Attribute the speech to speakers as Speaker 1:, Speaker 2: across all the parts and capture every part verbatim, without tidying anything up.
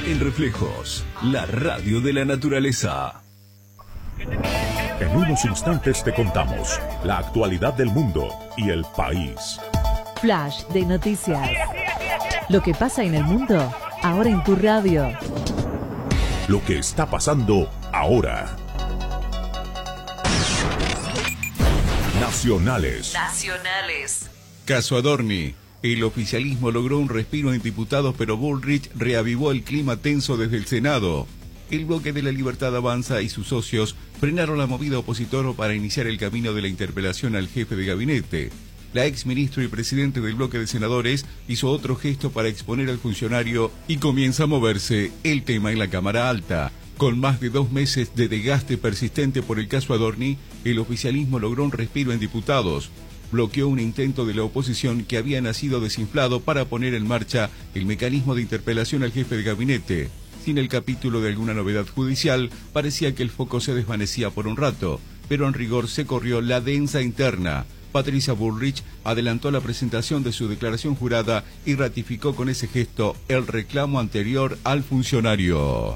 Speaker 1: En Reflejos, la radio de la naturaleza.
Speaker 2: En unos instantes te contamos la actualidad del mundo y el país.
Speaker 3: Flash de noticias. Lo que pasa en el mundo, ahora en tu radio.
Speaker 2: Lo que está pasando ahora. Nacionales.
Speaker 3: Nacionales.
Speaker 4: Caso Adorni. El oficialismo logró un respiro en diputados, pero Bullrich reavivó el clima tenso desde el Senado. El bloque de la Libertad Avanza y sus socios frenaron la movida opositora para iniciar el camino de la interpelación al jefe de gabinete. La ex ministro y presidente del bloque de senadores hizo otro gesto para exponer al funcionario y comienza a moverse el tema en la Cámara Alta. Con más de dos meses de desgaste persistente por el caso Adorni, el oficialismo logró un respiro en diputados. Bloqueó un intento de la oposición que había nacido desinflado para poner en marcha el mecanismo de interpelación al jefe de gabinete. Sin el capítulo de alguna novedad judicial, parecía que el foco se desvanecía por un rato, pero en rigor se corrió la densa interna. Patricia Bullrich adelantó la presentación de su declaración jurada y ratificó con ese gesto el reclamo anterior al funcionario.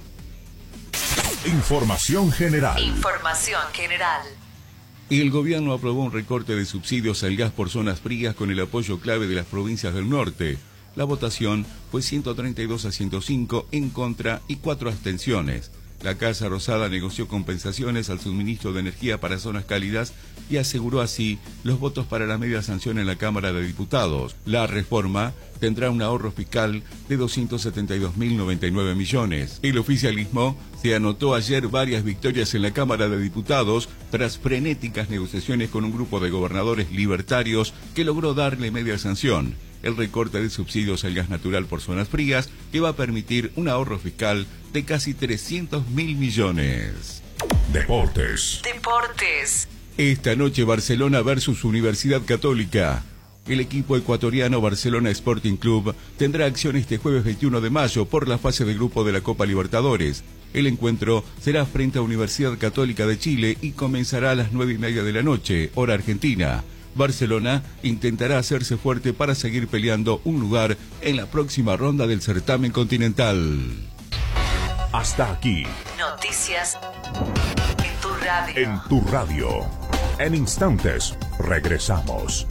Speaker 2: Información general.
Speaker 3: Información general.
Speaker 4: El gobierno aprobó un recorte de subsidios al gas por zonas frías con el apoyo clave de las provincias del norte. La votación fue ciento treinta y dos a ciento cinco en contra y cuatro abstenciones. La Casa Rosada negoció compensaciones al suministro de energía para zonas cálidas y aseguró así los votos para la media sanción en la Cámara de Diputados. La reforma tendrá un ahorro fiscal de doscientos setenta y dos mil noventa y nueve millones. El oficialismo se anotó ayer varias victorias en la Cámara de Diputados tras frenéticas negociaciones con un grupo de gobernadores libertarios que logró darle media sanción. El recorte de subsidios al gas natural por zonas frías, que va a permitir un ahorro fiscal de casi trescientos mil millones.
Speaker 2: Deportes.
Speaker 3: Deportes.
Speaker 4: Esta noche Barcelona versus Universidad Católica. El equipo ecuatoriano Barcelona Sporting Club tendrá acción este jueves veintiuno de mayo por la fase de grupo de la Copa Libertadores. El encuentro será frente a Universidad Católica de Chile y comenzará a las nueve y media de la noche, hora argentina. Barcelona intentará hacerse fuerte para seguir peleando un lugar en la próxima ronda del certamen continental.
Speaker 2: Hasta aquí.
Speaker 3: Noticias en tu radio.
Speaker 2: En tu radio. En instantes, regresamos.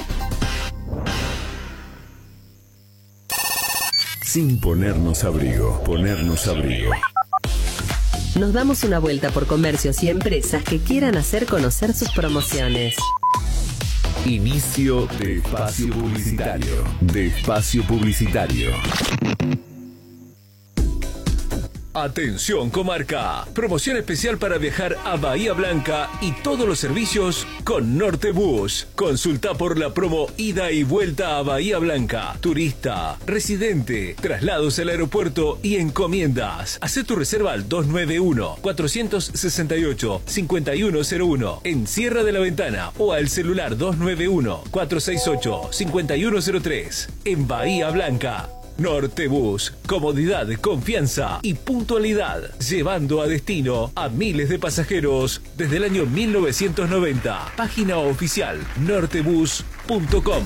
Speaker 1: Sin ponernos abrigo, ponernos abrigo.
Speaker 5: Nos damos una vuelta por comercios y empresas que quieran hacer conocer sus promociones.
Speaker 1: Inicio de espacio publicitario. De espacio publicitario. Atención comarca, promoción especial para viajar a Bahía Blanca y todos los servicios con Nortebus. Consulta por la promo ida y vuelta a Bahía Blanca, turista, residente, traslados al aeropuerto y encomiendas. Haz tu reserva al dos nueve uno, cuatro seis ocho, cinco uno cero uno en Sierra de la Ventana o al celular dos nueve uno, cuatro seis ocho, cinco uno cero tres en Bahía Blanca. Nortebus, comodidad, confianza y puntualidad, llevando a destino a miles de pasajeros desde el año mil novecientos noventa. Página oficial nortebus punto com.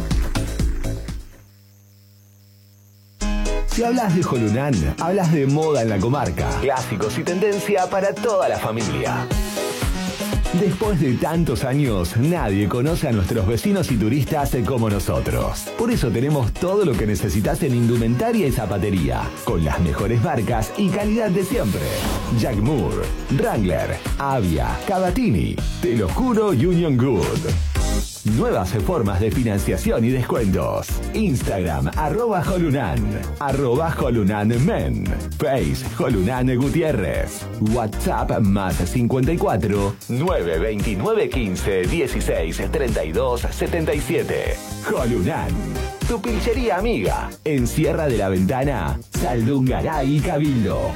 Speaker 6: Si hablas de Jolunán, hablas de moda en la comarca. Clásicos y tendencia para toda la familia. Después de tantos años, nadie conoce a nuestros vecinos y turistas como nosotros. Por eso tenemos todo lo que necesitas en indumentaria y zapatería, con las mejores marcas y calidad de siempre. Jack Moore, Wrangler, Avia, Cavatini, Te lo juro Union Good. Nuevas formas de financiación y descuentos. Instagram, arroba Jolunan, arroba Jolunan Men, Face, Jolunan Gutiérrez, WhatsApp más cincuenta y cuatro, nueve veintinueve quince dieciséis treinta y dos setenta y siete. Jolunan, tu pinchería amiga, en Sierra de la Ventana, Saldungaray y Cabildo.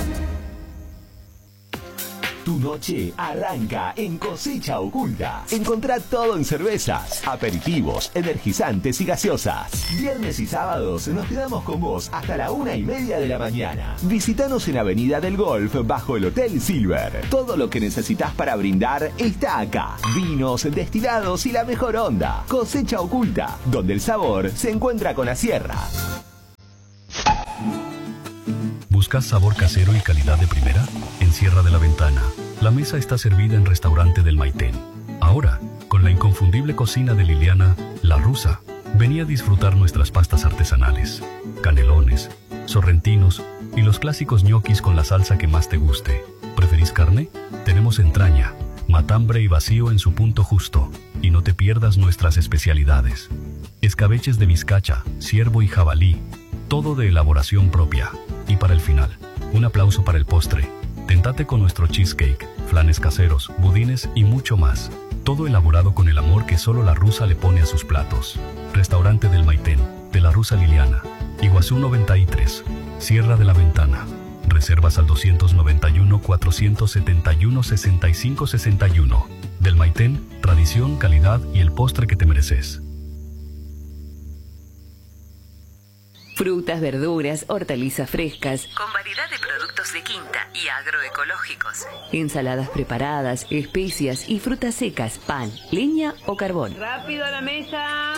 Speaker 6: Tu noche arranca en Cosecha Oculta. Encontrá todo en cervezas, aperitivos, energizantes y gaseosas. Viernes y sábados nos quedamos con vos hasta la una y media de la mañana. Visítanos en Avenida del Golf bajo el Hotel Silver. Todo lo que necesitas para brindar está acá. Vinos, destilados y la mejor onda. Cosecha Oculta, donde el sabor se encuentra con la sierra.
Speaker 7: ¿Buscas sabor casero y calidad de primera? En Sierra de la Ventana, la mesa está servida en Restaurante del Maitén. Ahora, con la inconfundible cocina de Liliana, la rusa. Vení a disfrutar nuestras pastas artesanales, canelones, sorrentinos y los clásicos ñoquis con la salsa que más te guste. ¿Preferís carne? Tenemos entraña, matambre y vacío en su punto justo. Y no te pierdas nuestras especialidades. Escabeches de vizcacha, ciervo y jabalí, todo de elaboración propia. Y para el final, un aplauso para el postre. Tentate con nuestro cheesecake, flanes caseros, budines y mucho más. Todo elaborado con el amor que solo la rusa le pone a sus platos. Restaurante del Maitén, de la rusa Liliana. Iguazú noventa y tres, Sierra de la Ventana. Reservas al doscientos noventa y uno, cuatrocientos setenta y uno, sesenta y cinco sesenta y uno. Del Maitén, tradición, calidad y el postre que te mereces.
Speaker 8: Frutas, verduras, hortalizas frescas, con variedad de productos de quinta y agroecológicos. Ensaladas preparadas, especias y frutas secas, pan, leña o carbón.
Speaker 9: ¡Rápido a la mesa!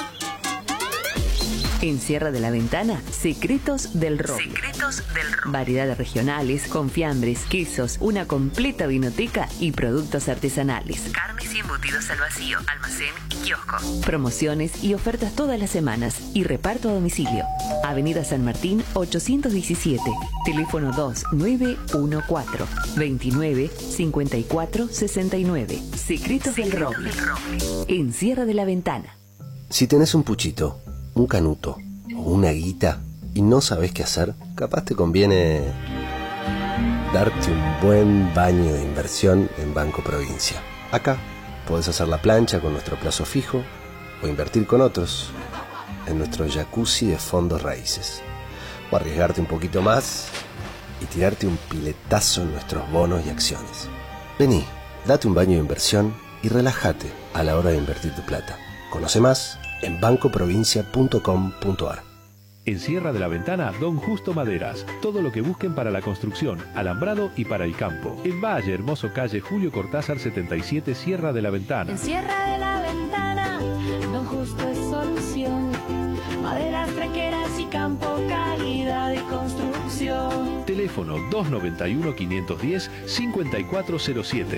Speaker 8: En Sierra de la Ventana, Secretos del Roble.
Speaker 9: Secretos del Roble.
Speaker 8: Variedades regionales, con fiambres, quesos, una completa vinoteca y productos artesanales.
Speaker 9: Carnes y embutidos al vacío, almacén y kiosco.
Speaker 8: Promociones y ofertas todas las semanas y reparto a domicilio. Avenida San Martín ochocientos diecisiete. Teléfono dos nueve uno cuatro, veintinueve, cincuenta y cuatro, sesenta y nueve. Secretos, Secretos del, Roble. del Roble. En Sierra de la Ventana.
Speaker 10: Si tenés un puchito, un canuto o una guita y no sabés qué hacer, capaz te conviene darte un buen baño de inversión en Banco Provincia. Acá podés hacer la plancha con nuestro plazo fijo o invertir con otros en nuestro jacuzzi de fondos raíces, o arriesgarte un poquito más y tirarte un piletazo en nuestros bonos y acciones. Vení, date un baño de inversión y relájate a la hora de invertir tu plata. Conoce más en banco provincia punto com punto a r.
Speaker 11: En Sierra de la Ventana, Don Justo Maderas. Todo lo que busquen para la construcción, alambrado y para el campo. En Valle Hermoso, calle Julio Cortázar setenta y siete, Sierra de la Ventana.
Speaker 12: En Sierra de la Ventana, Don Justo es solución. Maderas, tranqueras y campo, calidad de construcción.
Speaker 11: Teléfono dos noventa y uno, quinientos diez, cincuenta y cuatro cero siete.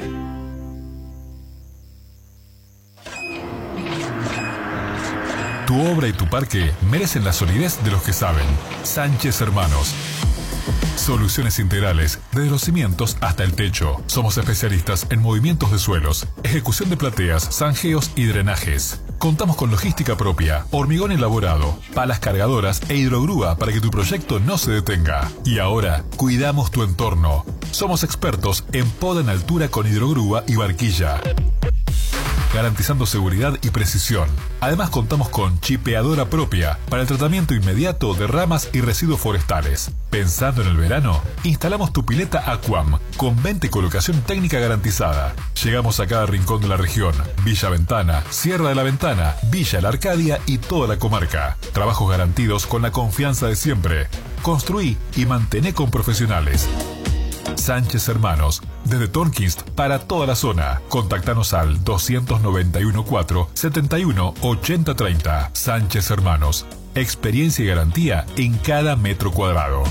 Speaker 13: Tu obra y tu parque merecen la solidez de los que saben. Sánchez Hermanos. Soluciones integrales, desde los cimientos hasta el techo. Somos especialistas en movimientos de suelos, ejecución de plateas, zanjeos y drenajes. Contamos con logística propia, hormigón elaborado, palas cargadoras e hidrogrúa para que tu proyecto no se detenga. Y ahora, cuidamos tu entorno. Somos expertos en poda en altura con hidrogrúa y barquilla, garantizando seguridad y precisión. Además contamos con chipeadora propia para el tratamiento inmediato de ramas y residuos forestales. Pensando en el verano, instalamos tu pileta Aquam con venta y colocación técnica garantizada. Llegamos a cada rincón de la región: Villa Ventana, Sierra de la Ventana, Villa La Arcadia y toda la comarca. Trabajos garantidos con la confianza de siempre. Construí y mantené con profesionales. Sánchez Hermanos, desde Tornquist para toda la zona. Contactanos al doscientos noventa y uno cuatro, setenta y uno, ochenta treinta. Sánchez Hermanos, experiencia y garantía en cada metro cuadrado.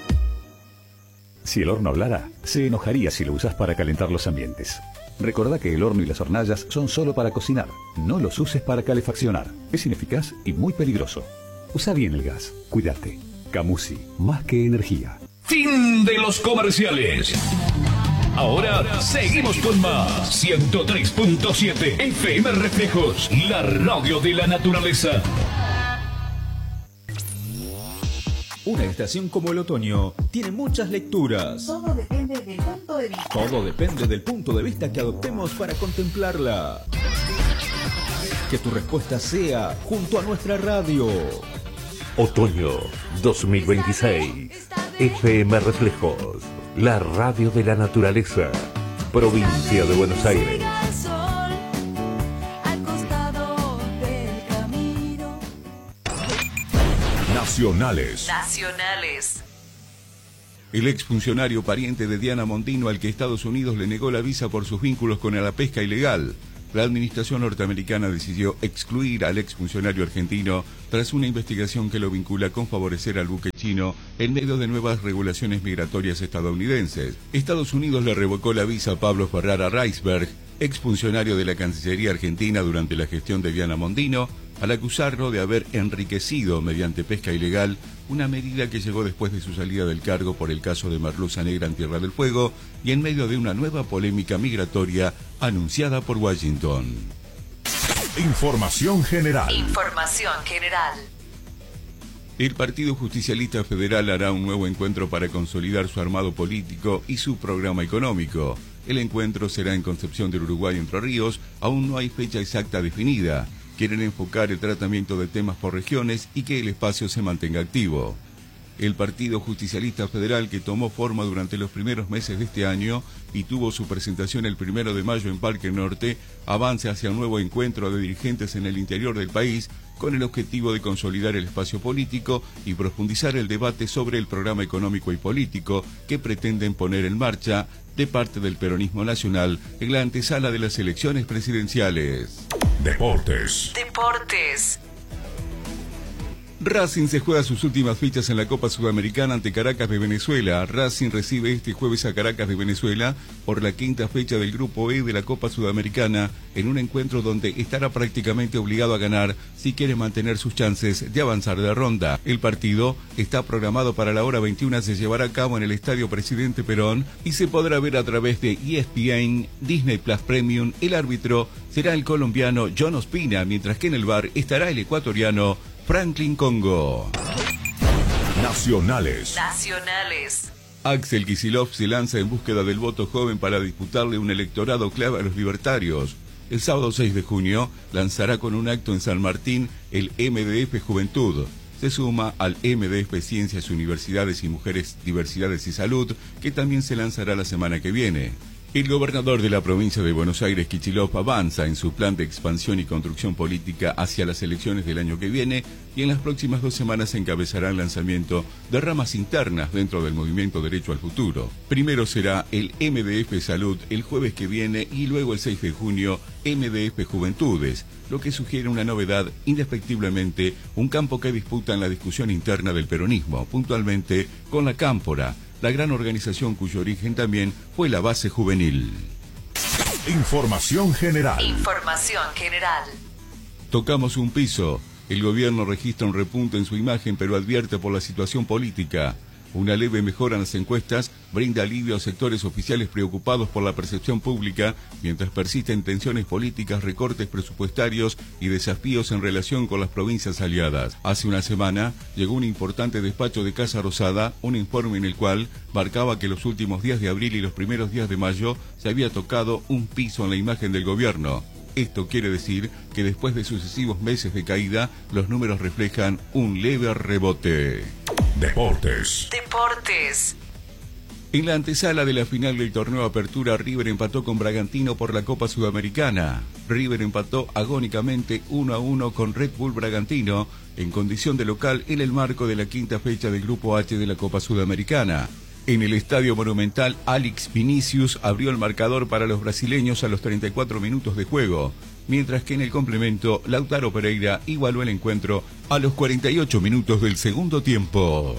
Speaker 14: Si el horno hablara, se enojaría si lo usas para calentar los ambientes. Recordá que el horno y las hornallas son solo para cocinar. No los uses para calefaccionar. Es ineficaz y muy peligroso. Usa bien el gas. Cuídate. Camusi, más que energía.
Speaker 1: Fin de los comerciales. Ahora seguimos con más. ciento tres punto siete F M Reflejos, la radio de la naturaleza.
Speaker 15: Una estación como el otoño tiene muchas lecturas.
Speaker 16: Todo depende del punto de vista.
Speaker 15: Todo depende del punto de vista que adoptemos para contemplarla. Que tu respuesta sea junto a nuestra radio.
Speaker 17: Otoño dos mil veintiséis. F M Reflejos, la radio de la naturaleza. Provincia de Buenos Aires.
Speaker 2: Nacionales.
Speaker 8: Nacionales.
Speaker 4: El exfuncionario pariente de Diana Mondino, al que Estados Unidos le negó la visa por sus vínculos con la pesca ilegal, la administración norteamericana decidió excluir al exfuncionario argentino tras una investigación que lo vincula con favorecer al buque chino en medio de nuevas regulaciones migratorias estadounidenses. Estados Unidos le revocó la visa a Pablo Ferrara Reisberg, exfuncionario de la Cancillería Argentina durante la gestión de Diana Mondino, al acusarlo de haber enriquecido mediante pesca ilegal, una medida que llegó después de su salida del cargo por el caso de Merluza Negra en Tierra del Fuego y en medio de una nueva polémica migratoria anunciada por Washington.
Speaker 2: Información general.
Speaker 8: Información general.
Speaker 4: El Partido Justicialista Federal hará un nuevo encuentro para consolidar su armado político y su programa económico. El encuentro será en Concepción del Uruguay, Entre Ríos. Aún no hay fecha exacta definida. Quieren enfocar el tratamiento de temas por regiones y que el espacio se mantenga activo. El Partido Justicialista Federal, que tomó forma durante los primeros meses de este año y tuvo su presentación el primero de mayo en Parque Norte, avanza hacia un nuevo encuentro de dirigentes en el interior del país con el objetivo de consolidar el espacio político y profundizar el debate sobre el programa económico y político que pretenden poner en marcha de parte del peronismo nacional en la antesala de las elecciones presidenciales.
Speaker 2: Deportes.
Speaker 8: Deportes.
Speaker 4: Racing se juega sus últimas fichas en la Copa Sudamericana ante Caracas de Venezuela. Racing recibe este jueves a Caracas de Venezuela por la quinta fecha del Grupo E de la Copa Sudamericana, en un encuentro donde estará prácticamente obligado a ganar si quiere mantener sus chances de avanzar de ronda. El partido está programado para la hora veintiuna, se llevará a cabo en el Estadio Presidente Perón y se podrá ver a través de E S P N, Disney Plus Premium. El árbitro será el colombiano John Ospina, mientras que en el V A R estará el ecuatoriano Franklin Congo.
Speaker 2: Nacionales.
Speaker 8: Nacionales.
Speaker 4: Axel Kicillof se lanza en búsqueda del voto joven para disputarle un electorado clave a los libertarios. El sábado seis de junio lanzará con un acto en San Martín el M D F Juventud. Se suma al M D F Ciencias, Universidades y Mujeres, Diversidades y Salud, que también se lanzará la semana que viene. El gobernador de la provincia de Buenos Aires, Kicillof, avanza en su plan de expansión y construcción política hacia las elecciones del año que viene y en las próximas dos semanas encabezará el lanzamiento de ramas internas dentro del movimiento Derecho al Futuro. Primero será el M D F Salud el jueves que viene y luego el seis de junio M D F Juventudes, lo que sugiere una novedad, indefectiblemente un campo que disputa en la discusión interna del peronismo, puntualmente con la Cámpora, la gran organización cuyo origen también fue la base juvenil.
Speaker 2: Información general.
Speaker 8: Información general.
Speaker 4: Tocamos un piso. El gobierno registra un repunte en su imagen, pero advierte por la situación política. Una leve mejora en las encuestas brinda alivio a sectores oficiales preocupados por la percepción pública, mientras persisten tensiones políticas, recortes presupuestarios y desafíos en relación con las provincias aliadas. Hace una semana llegó un importante despacho de Casa Rosada, un informe en el cual marcaba que los últimos días de abril y los primeros días de mayo se había tocado un piso en la imagen del gobierno. Esto quiere decir que después de sucesivos meses de caída, los números reflejan un leve rebote.
Speaker 2: Deportes.
Speaker 8: Deportes.
Speaker 4: En la antesala de la final del torneo Apertura, River empató con Bragantino por la Copa Sudamericana. River empató agónicamente uno a uno con Red Bull Bragantino en condición de local en el marco de la quinta fecha del Grupo H de la Copa Sudamericana. En el Estadio Monumental, Alex Vinicius abrió el marcador para los brasileños a los treinta y cuatro minutos de juego, mientras que en el complemento, Lautaro Pereira igualó el encuentro a los cuarenta y ocho minutos del segundo tiempo.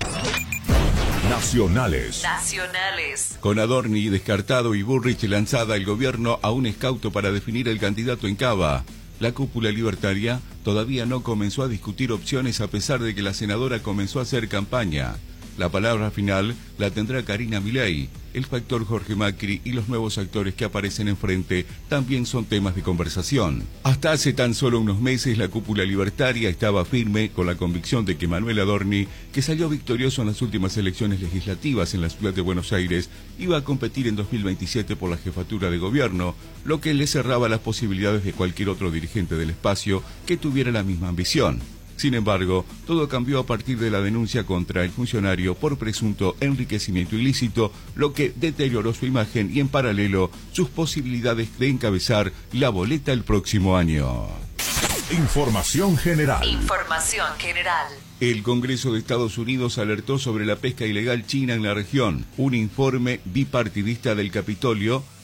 Speaker 2: Nacionales.
Speaker 8: Nacionales.
Speaker 4: Con Adorni descartado y Bullrich lanzada el gobierno a un escauto para definir el candidato en Cava. La cúpula libertaria todavía no comenzó a discutir opciones a pesar de que la senadora comenzó a hacer campaña. La palabra final la tendrá Karina Milei. El factor Jorge Macri y los nuevos actores que aparecen enfrente también son temas de conversación. Hasta hace tan solo unos meses la cúpula libertaria estaba firme con la convicción de que Manuel Adorni, que salió victorioso en las últimas elecciones legislativas en la ciudad de Buenos Aires, iba a competir en dos mil veintisiete por la jefatura de gobierno, lo que le cerraba las posibilidades de cualquier otro dirigente del espacio que tuviera la misma ambición. Sin embargo, todo cambió a partir de la denuncia contra el funcionario por presunto enriquecimiento ilícito, lo que deterioró su imagen y en paralelo sus posibilidades de encabezar la boleta el próximo año.
Speaker 2: Información general.
Speaker 8: Información general.
Speaker 4: El Congreso de Estados Unidos alertó sobre la pesca ilegal china en la región. Un informe bipartidista del Capitolio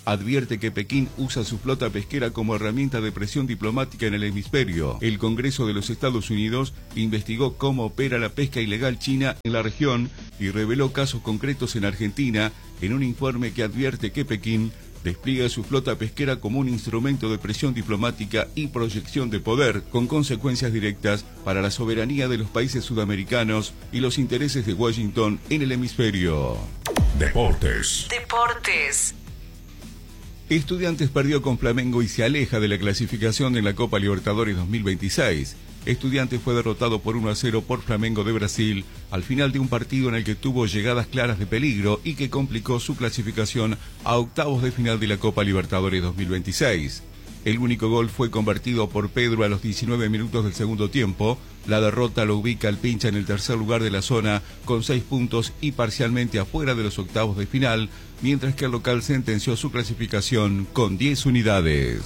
Speaker 4: advierte que Pekín usa su flota pesquera como herramienta de presión diplomática en el hemisferio. El Congreso de los Estados Unidos investigó cómo opera la pesca ilegal china en la región y reveló casos concretos en Argentina en un informe que advierte que Pekín despliega su flota pesquera como un instrumento de presión diplomática y proyección de poder, con consecuencias directas para la soberanía de los países sudamericanos y los intereses de Washington en el hemisferio.
Speaker 2: Deportes.
Speaker 8: Deportes.
Speaker 4: Estudiantes perdió con Flamengo y se aleja de la clasificación en la Copa Libertadores dos mil veintiséis. Estudiantes fue derrotado por uno a cero por Flamengo de Brasil al final de un partido en el que tuvo llegadas claras de peligro y que complicó su clasificación a octavos de final de la Copa Libertadores dos mil veintiséis. El único gol fue convertido por Pedro a los diecinueve minutos del segundo tiempo. La derrota lo ubica al pincha en el tercer lugar de la zona con seis puntos y parcialmente afuera de los octavos de final, mientras que el local sentenció su clasificación con diez unidades.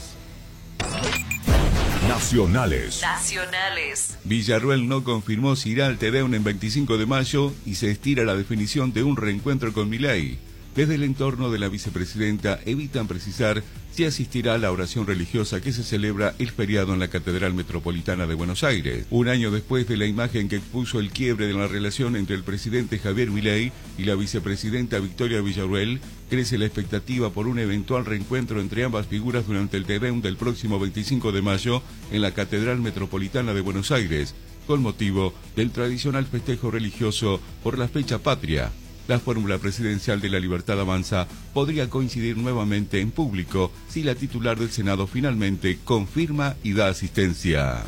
Speaker 2: Nacionales.
Speaker 8: Nacionales.
Speaker 4: Villarruel no confirmó si irá al Tedeum en veinticinco de mayo y se estira la definición de un reencuentro con Milei. Desde el entorno de la vicepresidenta evitan precisar si asistirá a la oración religiosa que se celebra el feriado en la Catedral Metropolitana de Buenos Aires. Un año después de la imagen que expuso el quiebre de la relación entre el presidente Javier Milei y la vicepresidenta Victoria Villarruel, crece la expectativa por un eventual reencuentro entre ambas figuras durante el Tedeum del próximo veinticinco de mayo en la Catedral Metropolitana de Buenos Aires, con motivo del tradicional festejo religioso por la fecha patria. La fórmula presidencial de La Libertad Avanza podría coincidir nuevamente en público si la titular del Senado finalmente confirma y da asistencia.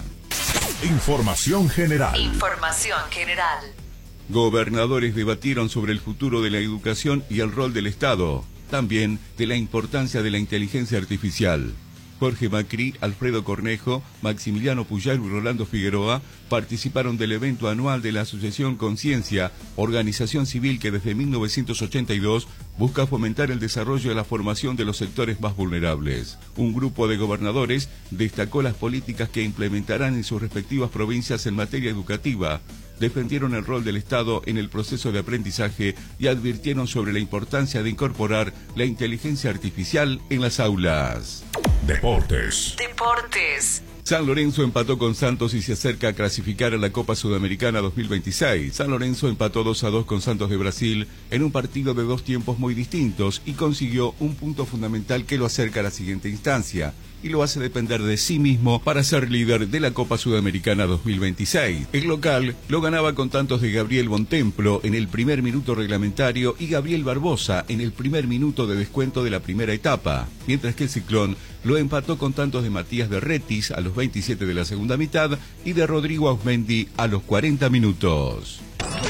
Speaker 2: Información general.
Speaker 8: Información general.
Speaker 4: Gobernadores debatieron sobre el futuro de la educación y el rol del Estado, también de la importancia de la inteligencia artificial. Jorge Macri, Alfredo Cornejo, Maximiliano Puyaro y Rolando Figueroa participaron del evento anual de la Asociación Conciencia, organización civil que desde mil novecientos ochenta y dos busca fomentar el desarrollo y la formación de los sectores más vulnerables. Un grupo de gobernadores destacó las políticas que implementarán en sus respectivas provincias en materia educativa, defendieron el rol del Estado en el proceso de aprendizaje y advirtieron sobre la importancia de incorporar la inteligencia artificial en las aulas.
Speaker 2: Deportes.
Speaker 8: Deportes.
Speaker 4: San Lorenzo empató con Santos y se acerca a clasificar a la Copa Sudamericana dos mil veintiséis. San Lorenzo empató dos a dos con Santos de Brasil en un partido de dos tiempos muy distintos y consiguió un punto fundamental que lo acerca a la siguiente instancia y lo hace depender de sí mismo para ser líder de la Copa Sudamericana dos mil veintiséis. El local lo ganaba con tantos de Gabriel Bontemplo en el primer minuto reglamentario y Gabriel Barbosa en el primer minuto de descuento de la primera etapa, mientras que el Ciclón lo empató con tantos de Matías de Retis a los veintisiete de la segunda mitad y de Rodrigo Ausmendi a los cuarenta minutos.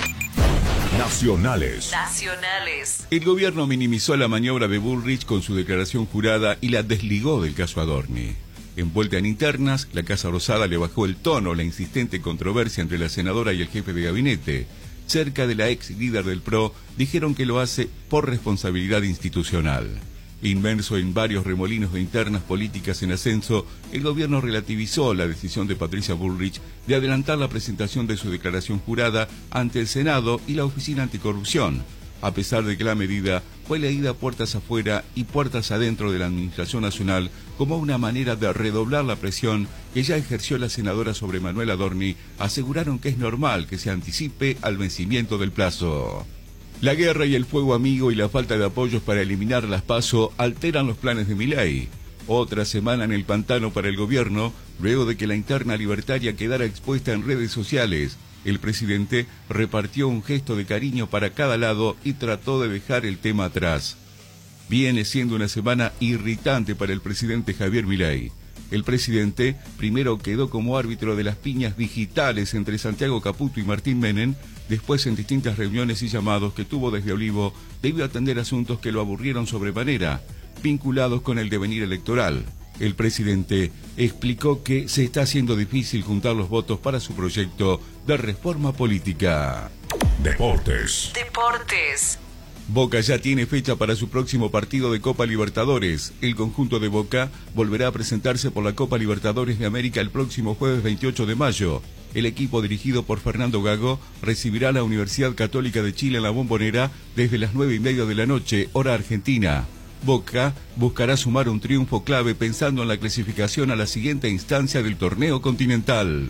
Speaker 2: Nacionales.
Speaker 8: Nacionales.
Speaker 4: El gobierno minimizó la maniobra de Bullrich con su declaración jurada y la desligó del caso Adorni. Envuelta en internas, la Casa Rosada le bajó el tono a la insistente controversia entre la senadora y el jefe de gabinete. Cerca de la ex líder del P R O, dijeron que lo hace por responsabilidad institucional. Inmerso en varios remolinos de internas políticas en ascenso, el gobierno relativizó la decisión de Patricia Bullrich de adelantar la presentación de su declaración jurada ante el Senado y la Oficina Anticorrupción, a pesar de que la medida fue leída puertas afuera y puertas adentro de la Administración Nacional como una manera de redoblar la presión que ya ejerció la senadora sobre Manuel Adorni. Aseguraron que es normal que se anticipe al vencimiento del plazo. La guerra y el fuego amigo y la falta de apoyos para eliminar las PASO alteran los planes de Milei. Otra semana en el pantano para el gobierno, luego de que la interna libertaria quedara expuesta en redes sociales. El presidente repartió un gesto de cariño para cada lado y trató de dejar el tema atrás. Viene siendo una semana irritante para el presidente Javier Milei. El presidente primero quedó como árbitro de las piñas digitales entre Santiago Caputo y Martín Menem, después en distintas reuniones y llamados que tuvo desde Olivo, debió atender asuntos que lo aburrieron sobremanera, vinculados con el devenir electoral. El presidente explicó que se está haciendo difícil juntar los votos para su proyecto de reforma política.
Speaker 2: Deportes.
Speaker 8: Deportes.
Speaker 4: Boca ya tiene fecha para su próximo partido de Copa Libertadores. El conjunto de Boca volverá a presentarse por la Copa Libertadores de América el próximo jueves veintiocho de mayo. El equipo dirigido por Fernando Gago recibirá a la Universidad Católica de Chile en la Bombonera desde las nueve y media de la noche, hora argentina. Boca buscará sumar un triunfo clave pensando en la clasificación a la siguiente instancia del torneo continental.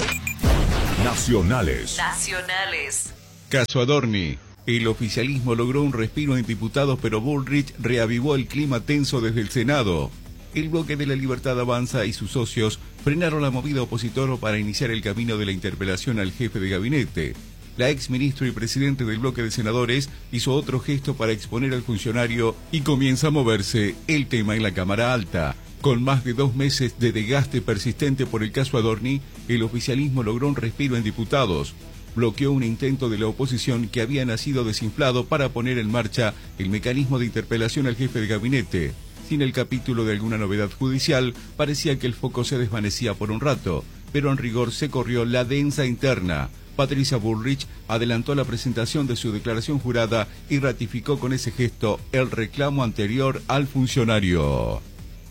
Speaker 2: Nacionales.
Speaker 8: Nacionales.
Speaker 4: Caso Adorni. El oficialismo logró un respiro en diputados, pero Bullrich reavivó el clima tenso desde el Senado. El bloque de la Libertad Avanza y sus socios frenaron la movida opositora para iniciar el camino de la interpelación al jefe de gabinete. La ex ministro y presidente del bloque de senadores hizo otro gesto para exponer al funcionario y comienza a moverse el tema en la Cámara Alta. Con más de dos meses de desgaste persistente por el caso Adorni, el oficialismo logró un respiro en diputados. Bloqueó un intento de la oposición que había nacido desinflado para poner en marcha el mecanismo de interpelación al jefe de gabinete. Sin el capítulo de alguna novedad judicial, parecía que el foco se desvanecía por un rato, pero en rigor se corrió la densa interna. Patricia Bullrich adelantó la presentación de su declaración jurada y ratificó con ese gesto el reclamo anterior al funcionario.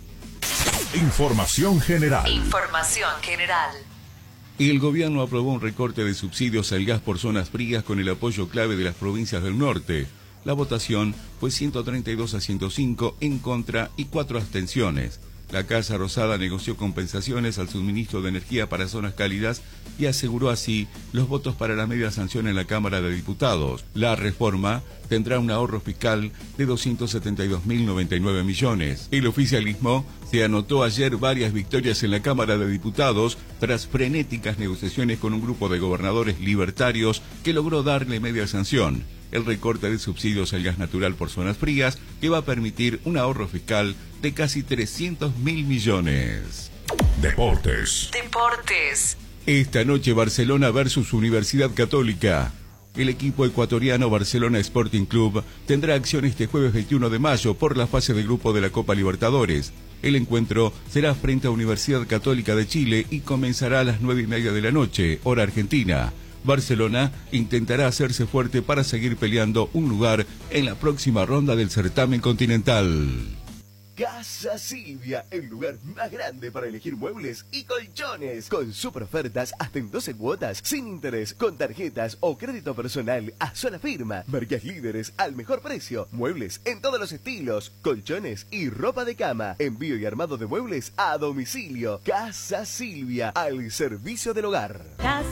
Speaker 2: Información general.
Speaker 8: Información general.
Speaker 4: El gobierno aprobó un recorte de subsidios al gas por zonas frías con el apoyo clave de las provincias del norte. La votación fue ciento treinta y dos a ciento cinco en contra y cuatro abstenciones. La Casa Rosada negoció compensaciones al suministro de energía para zonas cálidas y aseguró así los votos para la media sanción en la Cámara de Diputados. La reforma tendrá un ahorro fiscal de doscientos setenta y dos mil noventa y nueve millones. El oficialismo se anotó ayer varias victorias en la Cámara de Diputados tras frenéticas negociaciones con un grupo de gobernadores libertarios que logró darle media sanción. El recorte de subsidios al gas natural por zonas frías, que va a permitir un ahorro fiscal de casi trescientos mil millones.
Speaker 2: Deportes.
Speaker 8: Deportes.
Speaker 4: Esta noche Barcelona versus Universidad Católica. El equipo ecuatoriano Barcelona Sporting Club tendrá acción este jueves veintiuno de mayo por la fase de grupo de la Copa Libertadores. El encuentro será frente a Universidad Católica de Chile y comenzará a las nueve y media de la noche, hora argentina. Barcelona intentará hacerse fuerte para seguir peleando un lugar en la próxima ronda del certamen continental.
Speaker 6: Casa Silvia, el lugar más grande para elegir muebles y colchones, con super ofertas hasta en doce cuotas, sin interés, con tarjetas o crédito personal a sola firma, marcas líderes al mejor precio, muebles en todos los estilos, colchones y ropa de cama, envío y armado de muebles a domicilio. Casa Silvia, al servicio del hogar.